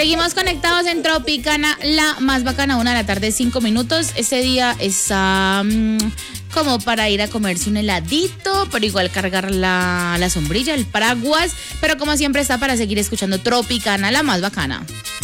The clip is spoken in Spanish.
Seguimos conectados en Tropicana, la más bacana, 1:05 p.m. Este día está como para ir a comerse un heladito, pero igual cargar la sombrilla, el paraguas, pero como siempre está para seguir escuchando Tropicana, la más bacana.